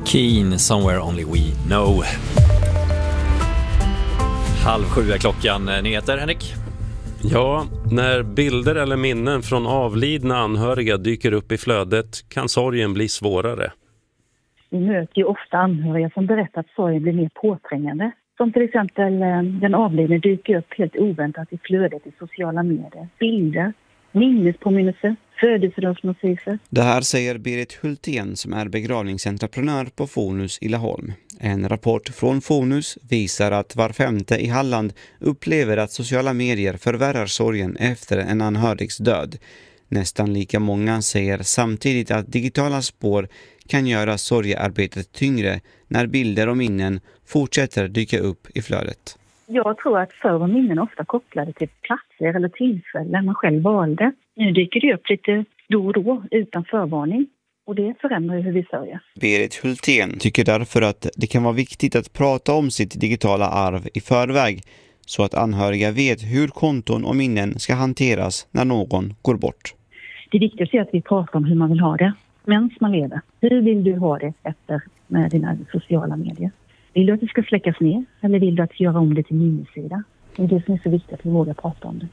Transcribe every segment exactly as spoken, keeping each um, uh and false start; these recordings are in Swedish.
Keen, Somewhere Only We Know. Halv sju är klockan. Nyheter, Henrik? Ja, när bilder eller minnen från avlidna anhöriga dyker upp i flödet kan sorgen bli svårare. Vi möter ju ofta anhöriga som berättar att sorgen blir mer påträngande. Som till exempel den avlidne dyker upp helt oväntat i flödet i sociala medier. Bilder, minnespåminnelser, födelsedagsnotiser. Det här säger Berit Hultén som är begravningsentreprenör på Fonus i Laholm. En rapport från Fonus visar att var femte i Halland upplever att sociala medier förvärrar sorgen efter en anhörigs död. Nästan lika många säger samtidigt att digitala spår kan göra sorgearbetet tyngre när bilder och minnen fortsätter dyka upp i flödet. Jag tror att förr var minnen ofta kopplade till platser eller tillfällen man själv valde. Nu dyker det upp lite då och då utan förvarning. Och det förändrar hur vi sörjer. Berit Hultén tycker därför att det kan vara viktigt att prata om sitt digitala arv i förväg så att anhöriga vet hur konton och minnen ska hanteras när någon går bort. Det viktigaste är att vi pratar om hur man vill ha det medan man lever. Hur vill du ha det efter med dina sociala medier? Vill du att det ska släckas ner eller vill du att göra om det till minnessida? Det är det som är så viktigt att vi vågar prata om det.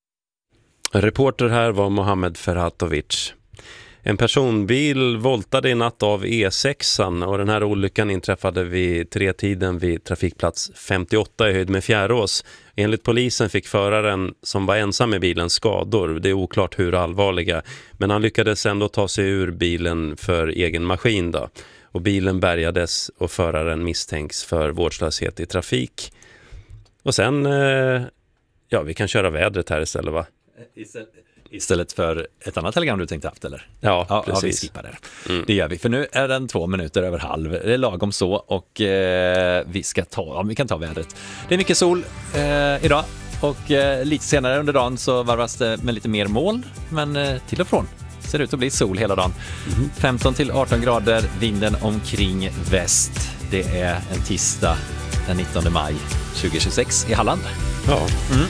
Reporter här var Mohammed Ferhatovic. En personbil voltade i natt av E sexan och den här olyckan inträffade vid tretiden vid trafikplats femtioåtta i höjd med Fjärås. Enligt polisen fick föraren som var ensam i bilen skador. Det är oklart hur allvarliga, men han lyckades ändå ta sig ur bilen för egen maskin då. Och bilen bärgades och föraren misstänks för vårdslöshet i trafik. Och sen, ja, vi kan köra vädret här istället, va? Istället, istället för ett annat telegram du tänkte haft, eller? Ja, ja precis. Ja, vi skippar det. Mm. Det gör vi, för nu är den två minuter över halv. Det är lagom så och eh, vi ska ta, ja, vi kan ta vädret. Det är mycket sol eh, idag och eh, lite senare under dagen så varvas det med lite mer moln, men eh, till och från ser det ut att bli sol hela dagen. Mm. femton till arton grader, vinden omkring väst. Det är en tisdag den nittonde maj tjugohundratjugosex i Halland. Ja. Mm.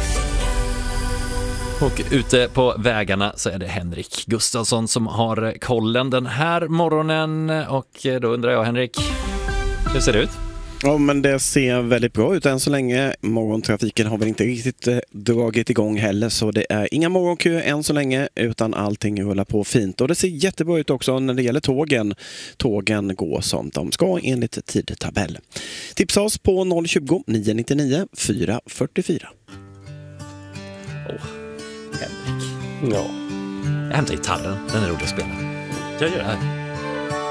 Och ute på vägarna så är det Henrik Gustafsson som har kollen den här morgonen. Och då undrar jag, Henrik, hur ser det ut? Ja, men det ser väldigt bra ut än så länge. Morgontrafiken har väl inte riktigt eh, dragit igång heller, så det är inga morgonköer än så länge, utan allting rullar på fint. Och det ser jättebra ut också när det gäller tågen. Tågen går som de ska enligt tidtabell. Tipsa oss på noll tjugo, nio nittionio, fyra fyrtiofyra. Åh, oh, Henrik. Ja. Jag hämtar gitarren, den är rolig att spela. Jag gör det.